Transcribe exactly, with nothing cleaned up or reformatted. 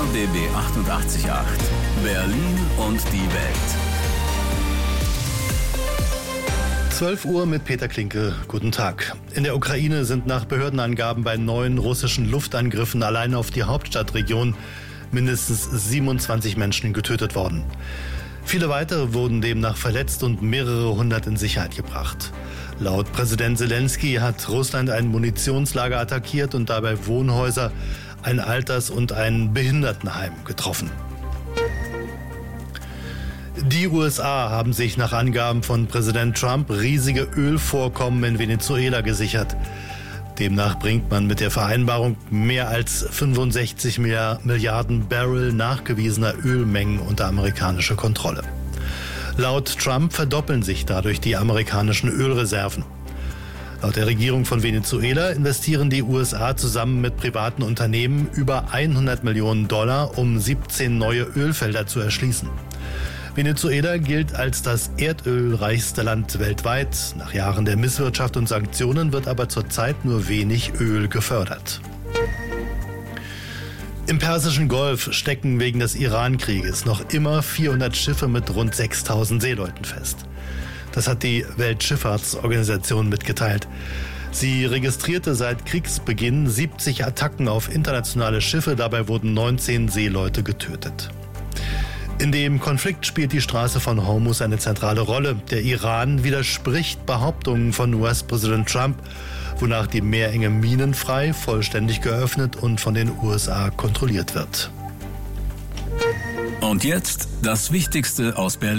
B B achtundachtzig Komma acht. Berlin und die Welt. zwölf Uhr mit Peter Klinke. Guten Tag. In der Ukraine sind nach Behördenangaben bei neuen russischen Luftangriffen allein auf die Hauptstadtregion mindestens siebenundzwanzig Menschen getötet worden. Viele weitere wurden demnach verletzt und mehrere hundert in Sicherheit gebracht. Laut Präsident Zelensky hat Russland ein Munitionslager attackiert und dabei Wohnhäuser, ein Alters- und ein Behindertenheim getroffen. Die U S A haben sich nach Angaben von Präsident Trump riesige Ölvorkommen in Venezuela gesichert. Demnach bringt man mit der Vereinbarung mehr als fünfundsechzig Milliarden Barrel nachgewiesener Ölmengen unter amerikanische Kontrolle. Laut Trump verdoppeln sich dadurch die amerikanischen Ölreserven. Laut der Regierung von Venezuela investieren die U S A zusammen mit privaten Unternehmen über hundert Millionen Dollar, um siebzehn neue Ölfelder zu erschließen. Venezuela gilt als das erdölreichste Land weltweit. Nach Jahren der Misswirtschaft und Sanktionen wird aber zurzeit nur wenig Öl gefördert. Im Persischen Golf stecken wegen des Iran-Krieges noch immer vierhundert Schiffe mit rund sechstausend Seeleuten fest. Das hat die Weltschifffahrtsorganisation mitgeteilt. Sie registrierte seit Kriegsbeginn siebzig Attacken auf internationale Schiffe. Dabei wurden neunzehn Seeleute getötet. In dem Konflikt spielt die Straße von Hormuz eine zentrale Rolle. Der Iran widerspricht Behauptungen von U S-Präsident Trump, wonach die Meerenge minenfrei, vollständig geöffnet und von den U S A kontrolliert wird. Und jetzt das Wichtigste aus Berlin.